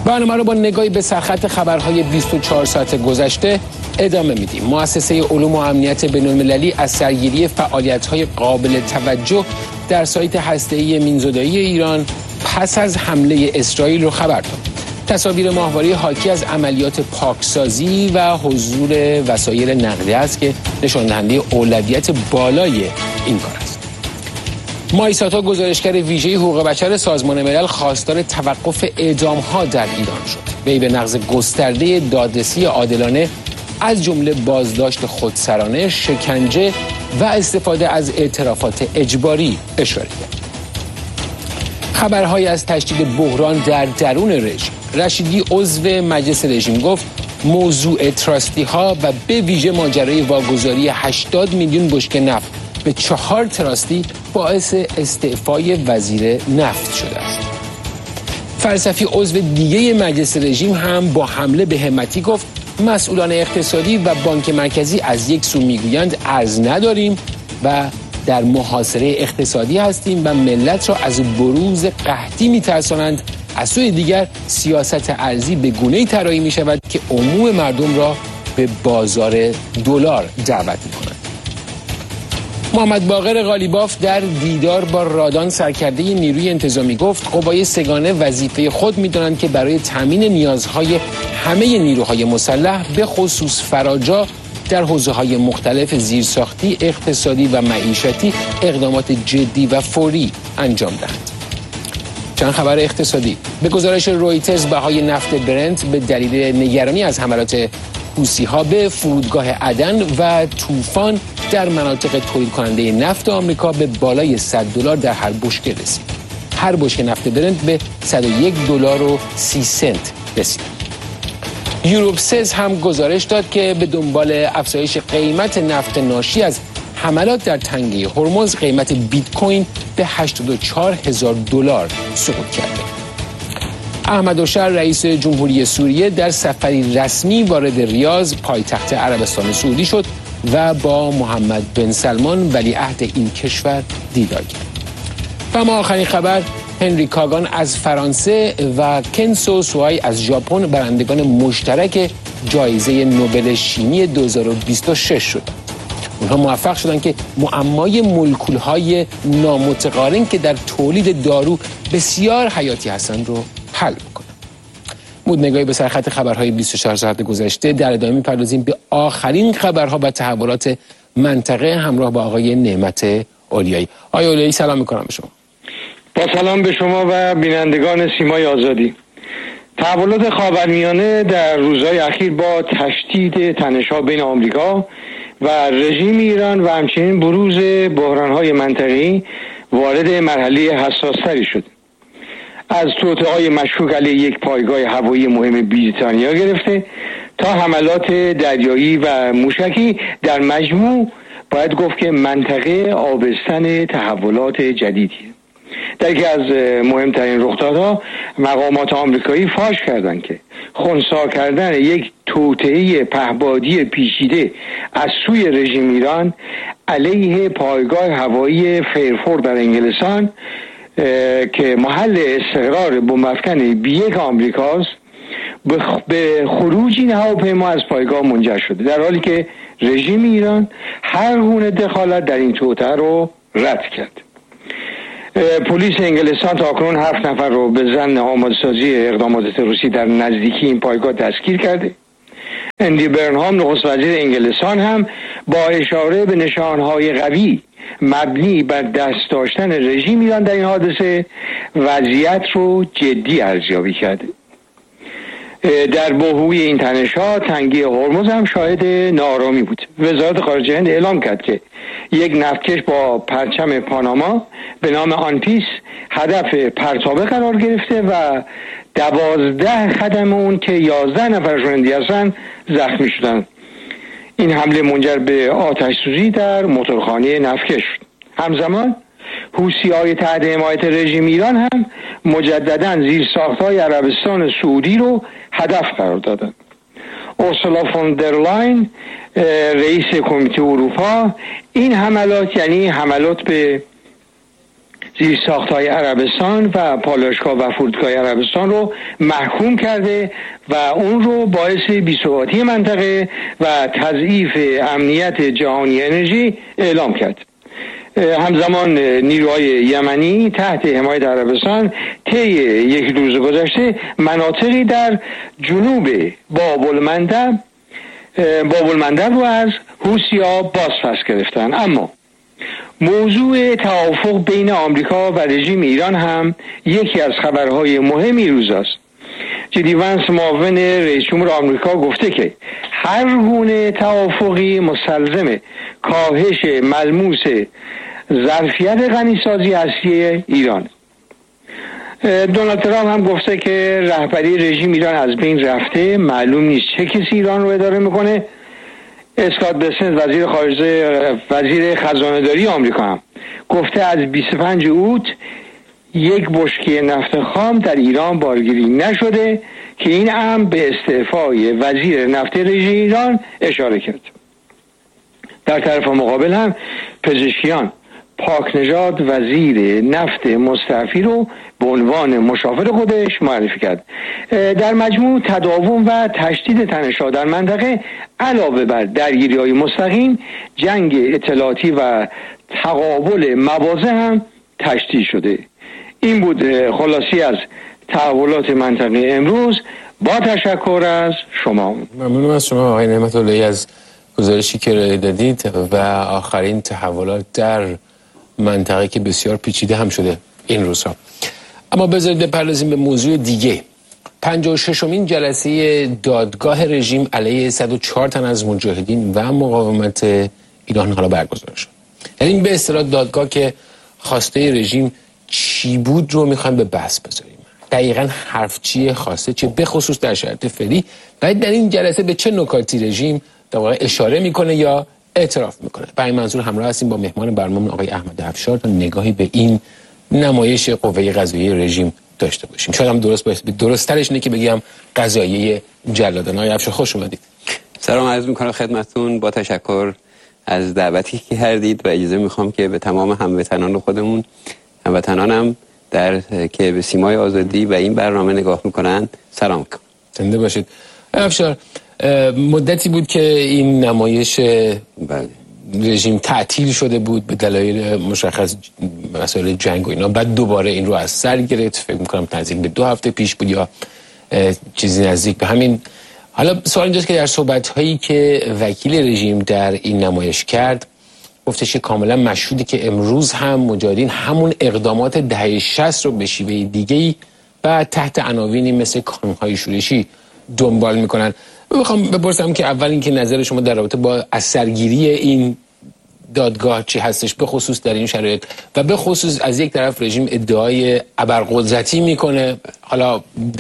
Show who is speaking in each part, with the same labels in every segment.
Speaker 1: برنامه رو با نگاهی به سرخط خبرهای 24 ساعت گذشته ادامه میدیم. مؤسسه علوم و امنیت بین‌المللی از سرگیری فعالیت‌های قابل توجه در سایت هسته‌ای مینزودایی ایران پس از حمله اسرائیل رو خبر داد. تصاویر ماهواره‌ای حاکی از عملیات پاکسازی و حضور وسایل نقلیه است که نشان دهنده اولویت بالای این کار است. مایساتا گزارشگر ویژه حقوق بشر سازمان ملل خواستار توقف اعدام‌ها در ایران شد. وی به نقض گسترده دادرسی عادلانه از جمله بازداشت خودسرانه، شکنجه و استفاده از اعترافات اجباری اشاره کرد. خبرهای از تشدید بحران در درون رژیم. رشیدی عضو مجلس رژیم گفت موضوع تراستی ها و به ویژه ماجرای واگذاری 80 میلیون بشکه نفت به 4 تراستی باعث استعفای وزیر نفت شده است. فلسفی عضو دیگه مجلس رژیم هم با حمله به همتی گفت مسئولان اقتصادی و بانک مرکزی از یک سو میگویند ارز نداریم و در محاصره اقتصادی هستیم و ملت را از بروز قحطی میترسانند. از سوی دیگر سیاست ارزی به گونه‌ای طراحی می شود که عموم مردم را به بازار دلار دعوت می کند. محمد باقر قالیباف در دیدار با رادان سرکرده نیروی انتظامی گفت قوای سگانه وظیفه خود می دانند که برای تامین نیازهای همه نیروهای مسلح به خصوص فراجا در حوزه‌های مختلف زیرساختی، اقتصادی و معیشتی اقدامات جدی و فوری انجام دهند. چند خبر اقتصادی. به گزارش رویترز بهای نفت برنت به دلیل نگرانی از حملات حوثی‌ها به فرودگاه عدن و طوفان در مناطق تولید کننده نفت آمریکا به بالای $100 در هر بشکه رسید. هر بشکه نفت برنت به $101.30 رسید. یوروپ سز هم گزارش داد که به دنبال افزایش قیمت نفت ناشی از حملات در تنگه هرمز قیمت بیت کوین به $84,000 سقوط کرده. احمد اوشر رئیس جمهوری سوریه در سفری رسمی وارد ریاض پایتخت عربستان سعودی شد و با محمد بن سلمان ولیعهد این کشور دیدار کرد. و ما آخرین خبر هنری کاگان از فرانسه و کنسو سوای از ژاپن برندگان مشترک جایزه نوبل شیمی 2026 شدند. اونها موفق شدن که معمای مولکول‌های نامتقارن که در تولید دارو بسیار حیاتی هستند رو حل کنند. بود نگاهی به سرخط خبرهای 24 ساعت گذشته. در ادامه می‌پردازیم به آخرین خبرها و تحولات منطقه همراه با آقای نعمت اولیایی. آقای اولیایی سلام می‌کنم به شما.
Speaker 2: با سلام به شما و بینندگان سیمای آزادی. تحولات خاورمیانه در روزهای اخیر با تشدید تنش‌ها بین آمریکا و رژیم ایران و همچنین بروز بحران‌های منطقه‌ای وارد مرحله حساس‌تری شد. از توطئه‌های مشکوک علیه یک پایگاه هوایی مهم بریتانیا گرفته تا حملات دریایی و موشکی در مجموع باید گفت که منطقه آبستن تحولات جدیدیه. در یکی از مهمترین رخدادها مقامات آمریکایی فاش کردند که خنثی کردن یک توطئه پهپادی پیچیده از سوی رژیم ایران علیه پایگاه هوایی فیرفورد در انگلستان که محل استقرار بمب‌افکن B1 آمریکاست به خروج این هواپیما از پایگاه منجر شده، در حالی که رژیم ایران هر گونه دخالت در این توطئه رو رد کرد. پلیس انگلستان تاکنون 7 نفر رو به ظن آماده‌سازی اقدامات تروریستی در نزدیکی این پایگاه دستگیر کرده. اندی برنهام نخست وزیر انگلستان هم با اشاره به نشانهای قوی مبنی بر دست داشتن رژیم ایران در این حادثه وضعیت رو جدی ارزیابی کرده. در بحبوحی این تنش‌ها تنگه هرمز هم شاهد ناآرامی بود. وزارت خارجه هند اعلام کرد که یک نفتکش با پرچم پاناما به نام آنپیس هدف پرتابه قرار گرفته و 12 خدم اون که 11 نفرشون هندی هستن زخمی شدن. این حمله منجر به آتش سوزی در موتورخانه نفتکش شد. همزمان حوثی‌های تحت حمایت رژیم ایران هم مجدداً زیرساخت‌های عربستان سعودی رو هدف قرار دادند. اورسولا فون در لاین رئیس کمیته اروپا این حملات یعنی حملات به زیرساخت‌های عربستان و پالایشگاه و فرودگاه عربستان رو محکوم کرده و اون رو باعث بی‌ثباتی منطقه و تضعیف امنیت جهانی انرژی اعلام کرد. همزمان نیروهای یمنی تحت حمایت عربستان طی یک روز گذشته مناطقی در جنوب باب المندب رو از حوثی‌ها بازپس گرفتن. اما موضوع توافق بین آمریکا و رژیم ایران هم یکی از خبرهای مهمی روز است. جدی ونس معاون رئیس جمهور آمریکا گفته که هر گونه توافقی مستلزم کاهش ملموس ظرفیت غنیسازی هستی ایران. دونالد ترامپ هم گفته که رهبری رژیم ایران از بین رفته، معلوم نیست چه کسی ایران رو اداره میکنه. اسکات بسنت وزیر خزانه‌داری آمریکا هم گفته از 25 اوت یک بشکه نفت خام در ایران بارگیری نشده که این هم به استعفای وزیر نفت رژیم ایران اشاره کرد. در طرف مقابل هم پزشکیان پاکنژاد وزیر نفت مستعفی رو به عنوان مشاور خودش معرفی کرد. در مجموع تداوم و تشدید تنش‌ها در منطقه علاوه بر درگیری‌های مستقیم، جنگ اطلاعاتی و تقابل مواضع هم تشدید شده. این بود خلاصی از تحولات منطقه امروز. با تشکر از شما.
Speaker 1: ممنونم از شما آقای نعمت‌اللهی از گزارشی که ارائه دادید و آخرین تحولات در منطقه که بسیار پیچیده هم شده این روزها. اما بذارید بپردازیم به موضوع دیگه. 56مین جلسه دادگاه رژیم علیه 104 تن از مجاهدین و مقاومت ایران حالا برگزار شد. یعنی به اصطلاح دادگاه که خواسته رژیم چی بود رو میخوایم به بحث بذاریم. دقیقاً حرف چیه، خواسته چیه، به خصوص در شرایط فعلی و در این جلسه به چه نکاتی رژیم در واقع اشاره میکنه یا اعتراف میکنه. برای این منظور همراه هستیم با مهمان برنامه آقای احمد افشار تا نگاهی به این نمایش قوه قضاییه رژیم داشته باشیم. شاید هم درست‌ترش اینه که بگم قضاییه جلادانه. آقای افشار خوش اومدید.
Speaker 3: سلام عرض میکنم خدمتتون. با تشکر از دعوتی که کردید و اجازه میخوام که به تمام هموطنان خودمون، هموطنانم که به سیمای آزادی و این برنامه نگاه میکنن سلام کنم.
Speaker 1: زنده باشید. افشار، مدتی بود که این نمایش رژیم تعطیل شده بود به دلایل مشخص، مسائل جنگ و اینا. بعد دوباره این رو از سر گرفت. فکر میکنم نزدیک به 2 هفته پیش بود یا چیزی نزدیک به همین. حالا سوال اینجاست که در صحبت‌هایی که وکیل رژیم در این نمایش کرد گفتش که کاملا مشهوده که امروز هم مجاهدین همون اقدامات دهه 60 رو به شیوه دیگه‌ای و تحت عناوینی مثل کانون‌های شورشی دنبال میکنن. میخوام بپرسم که اول اینکه نظر شما در رابطه با اثرگیری این دادگاه چی هستش، به خصوص در این شرایط و به خصوص از یک طرف رژیم ادعای ابرقدرتی میکنه، حالا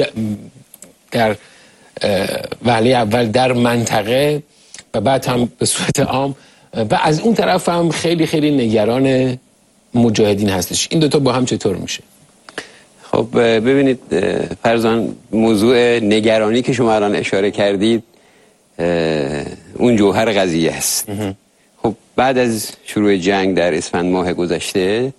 Speaker 1: در وهله اول در منطقه و بعد هم به صورت عام، و از اون طرف هم خیلی خیلی نگران مجاهدین هستش. این دوتا با هم چطور میشه؟
Speaker 3: خب ببینید فرزان، موضوع نگرانی که شما الان اشاره کردید اون جوهر قضیه است. خب بعد از شروع جنگ در اسفند ماه گذشته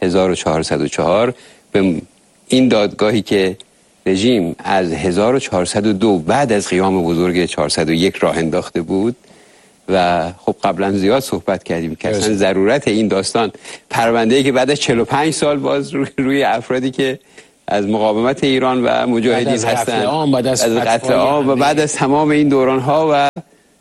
Speaker 3: 1404 به این دادگاهی که رژیم از 1402 بعد از قیام بزرگ 401 راه انداخته بود و خب قبلا زیاد صحبت کردیم که اصلا ضرورت این داستان، پرونده‌ای که بعد از 45 سال باز روی افرادی که از مقاومت ایران و مجاهدین هستند، از قتل عام و بعد از تمام این دوران‌ها و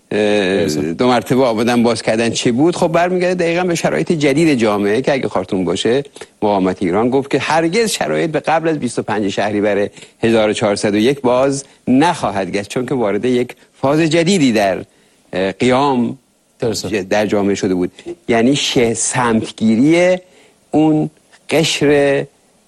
Speaker 3: 2 مرتبه آبادان باز کردن چه بود، خب برمیگرده دقیقاً به شرایط جدید جامعه که اگه خاطرتون باشه مقاومت ایران گفت که هرگز شرایط به قبل از 25 شهریور 1401 باز نخواهد گشت، چون که وارد یک فاز جدیدی در قیام در جامعه شده بود. یعنی سمتگیری اون قشر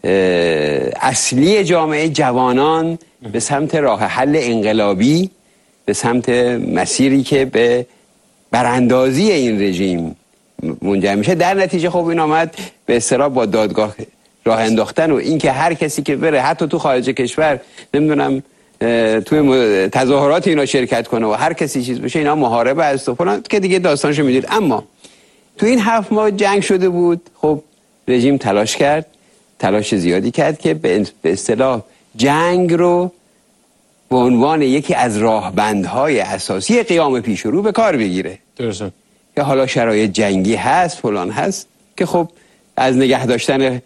Speaker 3: اصلی جامعه، جوانان، به سمت راه حل انقلابی، به سمت مسیری که به براندازی این رژیم منجر میشه. در نتیجه خب این آمد به اصطلاح با دادگاه راه انداختن و این که هر کسی که بره حتی تو خارج کشور، نمیدونم توی تظاهرات اینا شرکت کنه و هر کسی چیز بشه، اینا محاربه است و فلان که دیگه داستانشو میدید. اما تو این 7 ماه جنگ شده بود، خب رژیم تلاش زیادی کرد که به اصطلاح جنگ رو به عنوان یکی از راهبندهای اساسی قیام پیشرو به کار بگیره.
Speaker 1: درسته.
Speaker 3: که حالا شرایط جنگی هست، فلان هست، که خب از نگه داشتن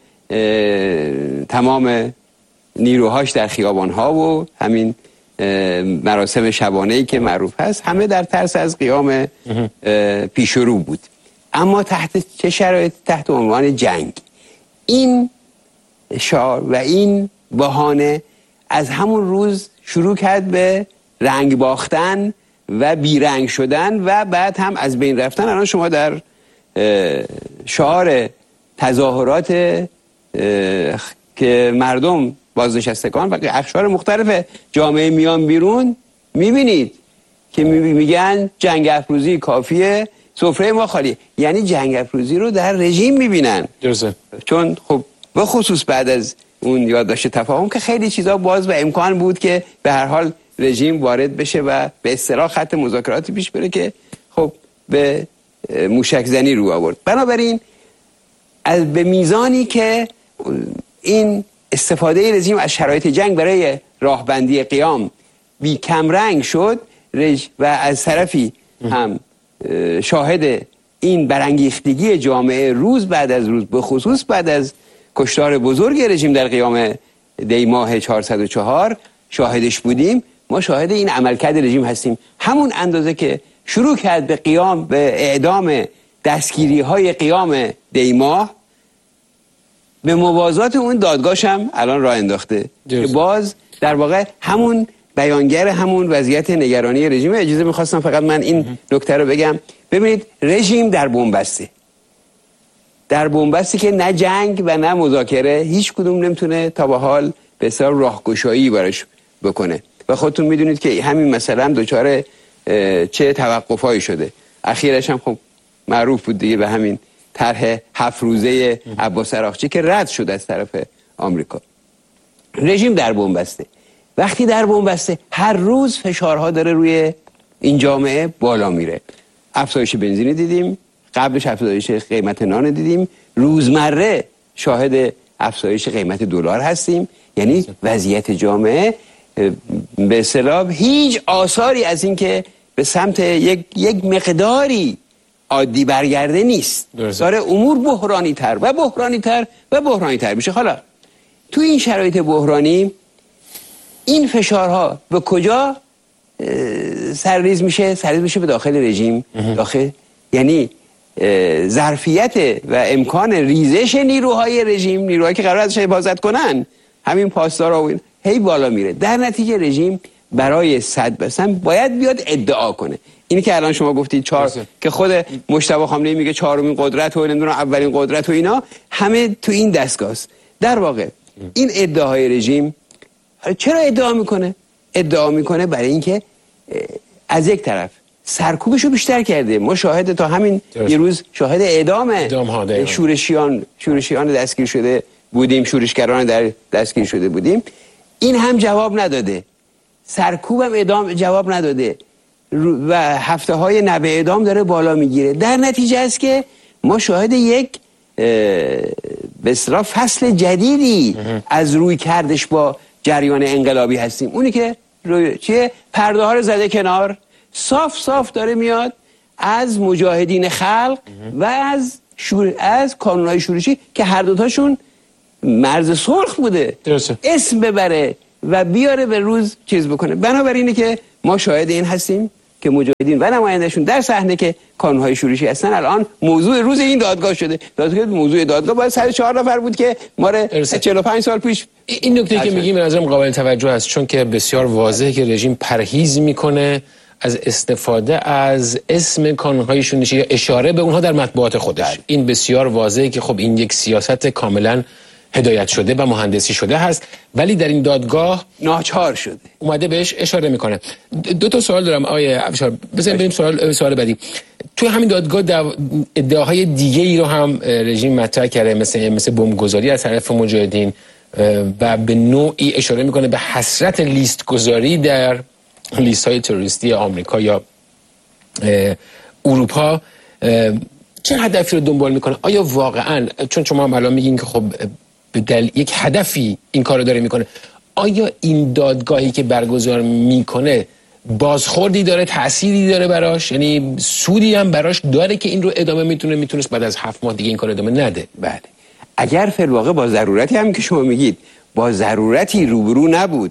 Speaker 3: تمام نیروهاش در خیابان‌ها و همین مراسم شبانه‌ای که معروف هست، همه در ترس از قیام پیشرو بود. اما تحت چه شرایط؟ تحت عنوان جنگ. این شعار و این بهانه از همون روز شروع کرد به رنگ باختن و بیرنگ شدن و بعد هم از بین رفتن. الان شما در شعار تظاهرات که مردم بازنشستگان و اقشار مختلف جامعه میان بیرون میبینید که میگن جنگ افروزی کافیه، سفره ما خالی. یعنی جنگ افروزی رو در رژیم میبینن.
Speaker 1: درسته.
Speaker 3: چون خب به خصوص بعد از اون یادداشت تفاهم که خیلی چیزا باز و امکان بود که به هر حال رژیم وارد بشه و به اصطلاح خط مذاکراتی پیش بره که خب به موشک زنی رو آورد. بنابراین به میزانی که این استفاده رژیم از شرایط جنگ برای راهبندی قیام بی کمرنگ شد و از طرفی هم شاهد این برانگیختگی جامعه روز بعد از روز، به خصوص بعد از کشتار بزرگ رژیم در قیام دی ماه 404 شاهدش بودیم. ما شاهد این عملکرد رژیم هستیم. همون اندازه که شروع کرد به قیام به اعدام دستگیری های قیام دی ماه، به موازات اون دادگاهش هم الان راه انداخته که باز در واقع همون بیانگر همون وضعیت نگرانی رژیم. اجازه میخواستم فقط من این نکته رو بگم. ببینید رژیم در بن‌بسته، در بن‌بستی که نه جنگ و نه مذاکره هیچ کدوم نمیتونه تا به حال به اصطلاح راهگشایی براش بکنه و خودتون میدونید که همین مثلا دچار چه توقفایی شده. اخیرش هم خب معروف بود دیگه به همین طرح 7 روزه عباس عراقچی که رد شد از طرف آمریکا. رژیم در بن‌بسته. وقتی در بن‌بسته هر روز فشارها داره روی این جامعه بالا میره. افزایش بنزین دیدیم، قبلش افزایش قیمت نان دیدیم، روزمره شاهد افزایش قیمت دلار هستیم. یعنی وضعیت جامعه به اصطلاح هیچ آثاری از این که به سمت یک مقداری عادی برگرده نیست. داره امور بحرانی تر و بحرانی تر و بحرانی تر میشه. حالا تو این شرایط بحرانی این فشارها به کجا سرریز میشه؟ سرریز میشه به داخل رژیم. داخل یعنی ظرفیت و امکان ریزش نیروهای رژیم، نیروهایی که قرار ازش حفاظت کنن، همین پاسدارا هی بالا میره. در نتیجه رژیم برای صد بسن باید بیاد ادعا کنه. اینی که الان شما گفتید که خود مجتبی خامنه‌ای میگه چهارمین قدرت و نمیدونم اولین قدرت و اینا، همه تو این دستگاه است. در واقع این ادعاهای رژیم چرا ادعا میکنه؟ ادعا میکنه برای اینکه از یک طرف سرکوبشو بیشتر کرده. ما شاهد تا همین یه روز شاهد اعدام شورشیان دستگیر شده بودیم، شورشگران در دستگیر شده بودیم. این هم جواب نداده، سرکوبم اعدام جواب نداده و هفته های نوه اعدام داره بالا میگیره. در نتیجه است که ما شاهد یک به اصطلاح فصل جدیدی از روی کردش با جریان انقلابی هستیم. اونی که چیه؟ پرده ها رو زده کنار، صاف صاف داره میاد از مجاهدین خلق و از کانونهای شورشی که هر دوتاشون مرز سرخ بوده اسم ببره و بیاره به روز چیز بکنه. بنابراینه که ما شاهد این هستیم که مجاهدین و نمایندهشون در صحنه که کانونهای شورشی هستن الان موضوع روز این دادگاه شده. موضوع دادگاه باید 104 نفر بود که ما 45 سال پیش.
Speaker 1: این نکته که میگیم به نظرم قابل توجه است، چون که بسیار واضحه که رژیم پرهیز میکنه از استفاده از اسم کانونهای شورشی یا اشاره به اونها در مطبوعات خودش. این بسیار واضحه که خب این یک سیاست کاملا هدایت شده و مهندسی شده هست، ولی در این دادگاه
Speaker 3: ناچار شده
Speaker 1: اومده بهش اشاره میکنه. دو تا سوال دارم آقای افشار، بزنیم بریم سوال بعدی. تو همین دادگاه ادعاهای دیگه ای رو هم رژیم مطرح کرده، مثل بمبگذاری از طرف مجاهدین و به نوعی اشاره میکنه به حسرت لیست گذاری در لیست های تروریستی آمریکا یا اروپا چه هدفی رو دنبال میکنه؟ آیا واقعا، چون شما هم الان میگین که خب یک هدفی این کارو داره میکنه، آیا این دادگاهی که برگزار میکنه بازخوردی داره، تأثیری داره براش، یعنی سودی هم براش داره که این رو ادامه میتونست بعد از 7 ماه دیگه این کار ادامه نده؟
Speaker 3: بله. اگر فی الواقع با ضرورتی هم که شما میگید با ضرورتی روبرو نبود،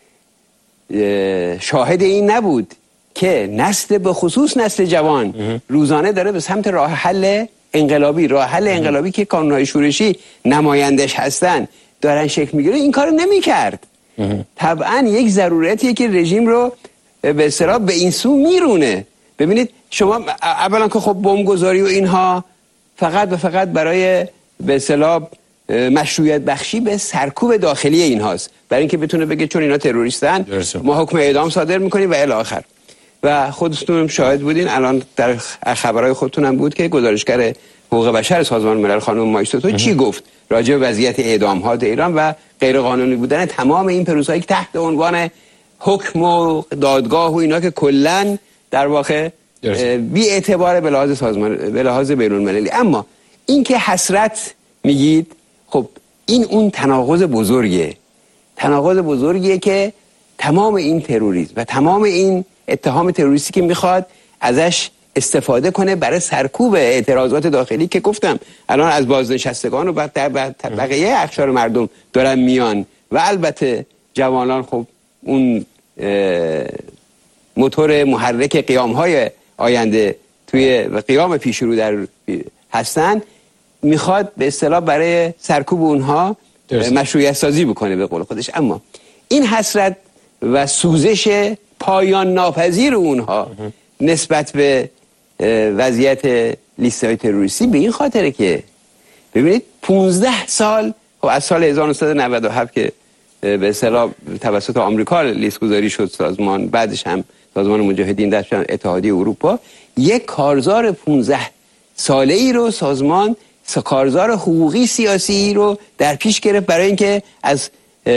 Speaker 3: شاهد این نبود که نسل به خصوص نسل جوان روزانه داره به سمت راه حل انقلابی که کانونهای شورشی نمایندش هستن دارن شکل میگیره، این کارو نمیکرد. طبعا یک ضرورتیه که رژیم رو به اصطلاح به این سو میرونه. ببینید شما اولا که خب بمبگذاری و اینها فقط برای به اصطلاح مشروعیت بخشی به سرکوب داخلی اینهاست، برای اینکه بتونه بگه چون اینا تروریستن ما حکم اعدام صادر میکنیم و الی آخر. و خودتون شاهد بودین الان در خبرهای خودتون هم بود که گزارشگر حقوق بشر سازمان ملل خانم مایستوتو چی گفت راجع به وضعیت اعدام‌ها در ایران و غیر قانونی بودن تمام این پروسه‌ای که تحت عنوان حکم و دادگاه و اینا که کلاً در واقع بی اعتبار به لحاظ بین‌المللی. اما این که حسرت میگید، خب این اون تناقض بزرگیه که تمام این تروریسم و تمام این اتهام تروریستی که میخواد ازش استفاده کنه برای سرکوب اعتراضات داخلی که گفتم الان از بازنشستگان و بقیه اقشار مردم دارن میان و البته جوانان خب اون موتور محرک قیام‌های آینده توی قیام پیشرو در هستن، میخواد به اصطلاح برای سرکوب اونها مشروعیت سازی بکنه به قول خودش. اما این حسرت و سوزش پایان ناپذیر اونها نسبت به وضعیت لیست‌های تروریستی به این خاطره که ببینید 15 سال خب از سال 1997 که به اصطلاح توسط آمریکا لیست گذاری شد سازمان، بعدش هم سازمان مجاهدین در اتحادیه اروپا، یک کارزار 15 ساله ای رو سازمان کارزار حقوقی سیاسی رو در پیش گرفت برای اینکه از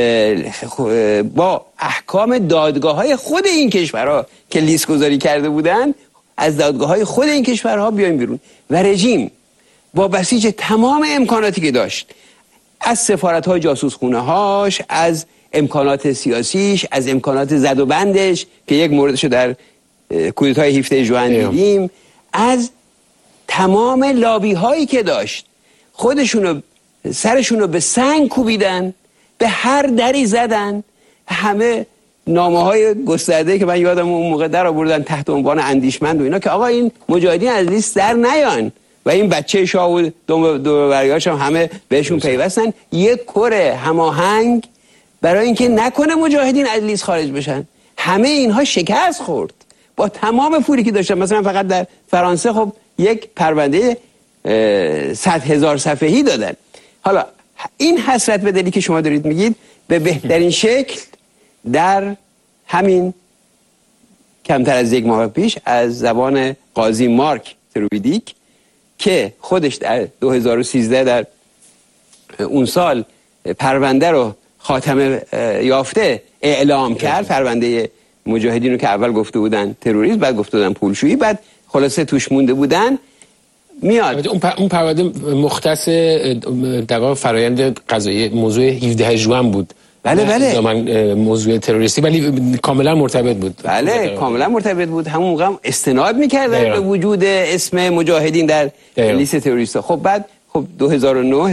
Speaker 3: با احکام دادگاه‌های خود این کشورها که لیست گذاری کرده بودن، از دادگاه‌های خود این کشورها بیایم بیرون. و رژیم با بسیج تمام امکاناتی که داشت، از سفارت‌های جاسوسخونه‌هاش، از امکانات سیاسیش، از امکانات زد و بندش که یک موردشو در کودتای 17 ژوئن دیدیم، از تمام لابی‌هایی که داشت، سرشونو به سنگ کوبیدن، به هر دری زدن. همه نامه‌های گسترده که من یادم اون موقع در آوردن تحت عنوان اندیشمند و اینا که آقا این مجاهدین از لیست در نیان و این بچه شاه و دوروبریاش هم همه بهشون پیوستن. یک کره هماهنگ برای اینکه نکنه مجاهدین از لیست خارج بشن. همه اینها شکست خورد با تمام پولی که داشتن. مثلا فقط در فرانسه خب یک پرونده 100,000 صفحه‌ای دادن. حالا این حسرت به دلی که شما دارید میگید به بهترین شکل در همین کمتر از یک ماه پیش از زبان قاضی مارک تروبیدیک که خودش در 2013 در اون سال پرونده رو خاتمه یافته اعلام کرد، پرونده مجاهدین رو که اول گفته بودن تروریسم، بعد گفته بودن پولشویی، بعد خلاصه توش مونده بودن، میاد
Speaker 1: اون پرونده مختص در واقع فرآیند قضایی موضوع 17 ژوئن بود.
Speaker 3: بله
Speaker 1: من موضوع تروریستی ولی کاملا مرتبط بود.
Speaker 3: بله کاملا مرتبط بود. همون موقع استناد می‌کردن به وجود اسم مجاهدین در لیست تروریستا. خب بعد خب 2009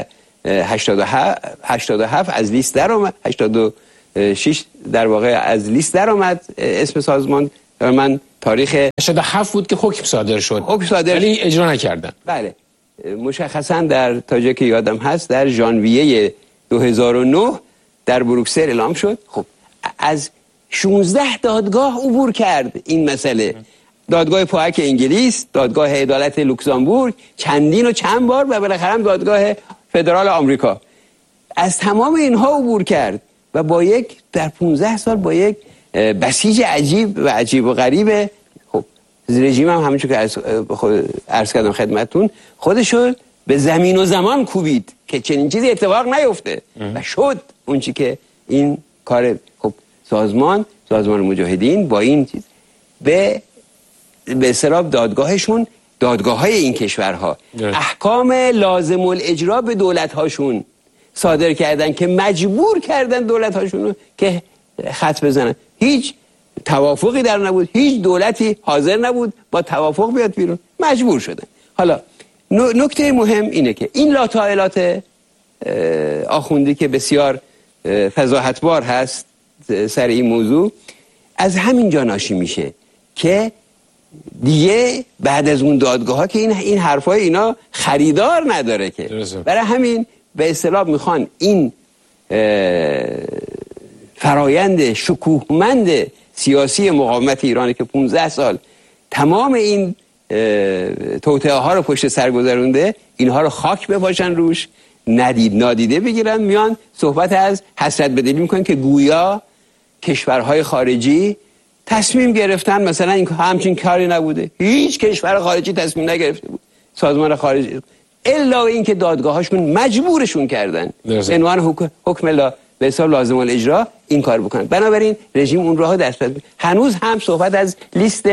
Speaker 3: 1387 از لیست در اومد، 86 در واقع از لیست در اومد اسم سازمان. من تاریخ
Speaker 1: 87 بود که حکم صادر شد، ولی اجرا نکردن.
Speaker 3: بله مشخصا در تا جایی که یادم هست در ژانویه 2009 در بروکسل اعلام شد. خب از 16 دادگاه عبور کرد این مسئله. دادگاه پاک انگلیس، دادگاه عدالت لوکزامبورگ، چندین و چند بار و بالاخره هم دادگاه فدرال آمریکا. از تمام اینها عبور کرد و با یک در 15 سال با یک بسیج عجیب و غریبه. خب رژیم هم همونجور که عرض کردم خدمتتون خودشو به زمین و زمان کوبید که چنین چیزی اتفاق نیفته و شد اون چی که این کار. خب سازمان مجاهدین با این چیز به اصطلاح دادگاهشون دادگاه‌های این کشورها احکام لازم الاجرا به دولت‌هاشون صادر کردن که مجبور کردن دولت‌هاشون رو که خط بزنن. هیچ توافقی در نبود، هیچ دولتی حاضر نبود با توافق بیاد بیرون، مجبور شدن. حالا نکته مهم اینه که این لاطایلات آخوندی که بسیار فضاحتبار هست سر این موضوع از همین جا ناشی میشه که دیگه بعد از اون دادگاه ها که این حرفای اینا خریدار نداره که برای همین به اصطلاح میخوان این فرایند شکوهمند سیاسی مقاومت ایرانی که 15 سال تمام این توطئه ها رو پشت سر گذرونده، اینها رو خاک بپاشن روش، نادیده بگیرن، میان صحبت از حسرت بدلی میکنن که گویا کشورهای خارجی تصمیم گرفتن، مثلا این همچین کاری نبوده، هیچ کشور خارجی تصمیم نگرفته بود، سازمان خارجی، الا اینکه دادگاهاشون مجبورشون کردن به عنوان حکم به حساب لازم الاجرا این کار بکنن. بنابراین رژیم اون راه دست داد. هنوز هم صحبت از لیست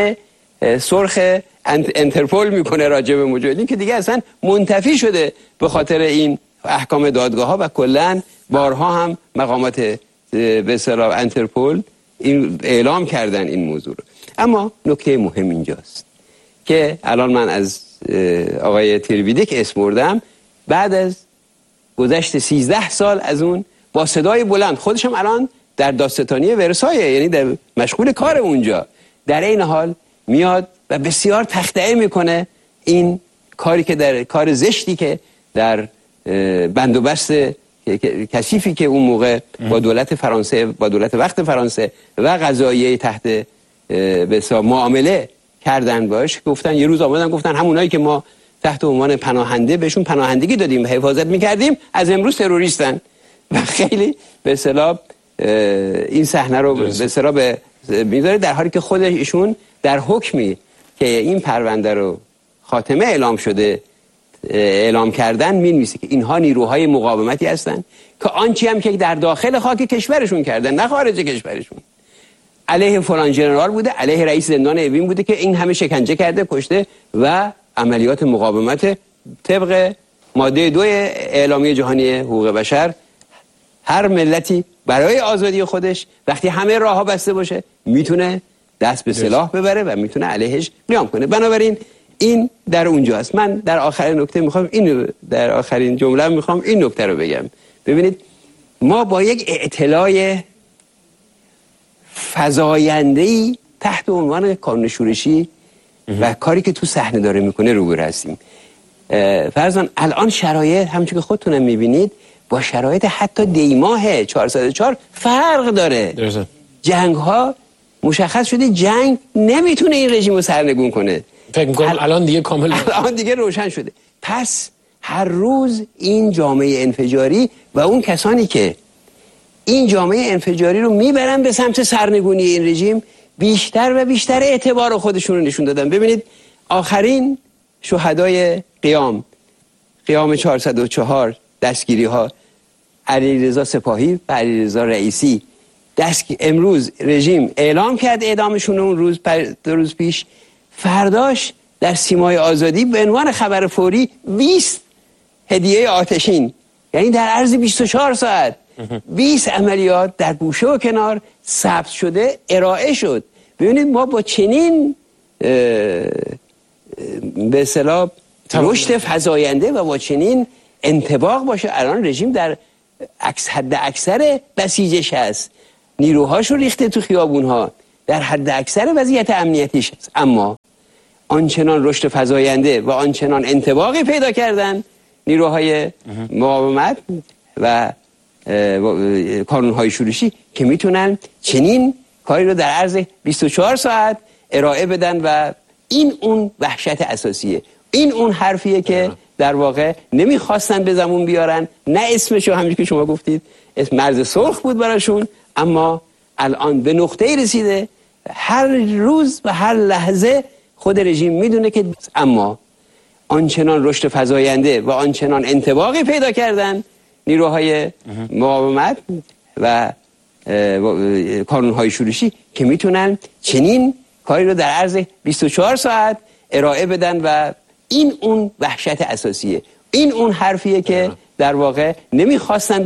Speaker 3: سرخ انترپول میکنه راجع به مجاهدین که دیگه اصلا منتفی شده به خاطر این احکام دادگاه ها و کلا بارها هم مقامات به اصطلاح انترپول این اعلام کردن این موضوع رو. اما نکته مهم اینجاست که الان من از آقای تیربیدک اسم بردم، بعد از گذشت 13 سال از اون با صدای بلند، خودش هم الان در دادستانی ورسایه، یعنی در مشغول کار اونجا، در این حال میاد و بسیار تخطئه میکنه این کاری که در کار زشتی که در بندوبست کثیفی که اون موقع با دولت فرانسه، با دولت وقت فرانسه و قضاییه تحت به اصطلاح معامله کردن باش، گفتن یه روز آمدن گفتن همونایی که ما تحت عنوان پناهنده بهشون پناهندگی دادیم و حفاظت میکردیم از امروز تروریستن. و خیلی به اصطلاح این صحنه رو به اصطلاح میذاره، در حالی که خود ایشون در حکمی که این پرونده رو خاتمه اعلام شده اعلام کردن می‌نویسه که اینها نیروهای مقاومتی هستند که آنچه هم که در داخل خاک کشورشون کردن نه خارج کشورشون، علیه فلان ژنرال بوده، علیه رئیس زندان اوین بوده که این همه شکنجه کرده، کشته و عملیات مقاومت طبق ماده 2 اعلامیه جهانی حقوق بشر. هر ملتی برای آزادی خودش وقتی همه راه‌ها بسته باشه میتونه دست به سلاح ببره و میتونه علیهش قیام کنه. بنابراین این در اونجاست. من در آخرین نکته میخوام اینو، در آخرین جمله میخوام این نکته رو بگم. ببینید ما با یک اعتلاع فزاینده‌ای تحت عنوان قانون شورشی و کاری که تو صحنه داره میکنه روبرو هستیم. فرضاً الان شرایط همونجوری که خودتونم میبینید با شرایط حتی دیماه 404 فرق داره. جنگ ها مشخص شده جنگ نمیتونه این رژیم رو سرنگون کنه.
Speaker 1: فکر میکنم الان دیگه کامل
Speaker 3: الان دیگه روشن شده. پس هر روز این جامعه انفجاری و اون کسانی که این جامعه انفجاری رو میبرن به سمت سرنگونی این رژیم بیشتر و بیشتر اعتبار خودشون رو نشون دادن. ببینید آخرین شهدای قیام 404 دستگیری ها، علیرضا سپاهی و علیرضا رئیسی، امروز رژیم اعلام کرد اعدامشون اون روز 2 روز پیش. فرداش در سیمای آزادی به عنوان خبر فوری 20 هدیه آتشین، یعنی در عرض 24 ساعت 20 عملیات در گوشه و کنار ثبت شده ارائه شد. ببینید ما با چنین به اصطلاح رشد فزاینده و با چنین انطباق باشه، الان رژیم در حد اکثر بسیجش هست، نیروهاشو ریخته تو خیابونها، در حد اکثر وضعیت امنیتیش هست، اما آنچنان رشد فزاینده و آنچنان انطباقی پیدا کردن نیروهای مقاومت و کانونهای شورشی که میتونن چنین کاری رو در عرض 24 ساعت ارائه بدن و این اون وحشت اساسیه. این اون حرفیه که در واقع نمیخواستن به زبون بیارن، نه اسمشو همونجوری که شما گفتید اسم مرز سرخ بود براشون، اما الان به نقطه‌ای رسیده هر روز و هر لحظه خود رژیم میدونه که اما آنچنان رشد فزاینده و آنچنان انطباقی پیدا کردن نیروهای مقاومت و کانونهای شورشی که میتونن چنین کاری رو در عرض 24 ساعت ارائه بدن و این اون وحشت اساسیه، این اون حرفیه که در واقع نمیخواستن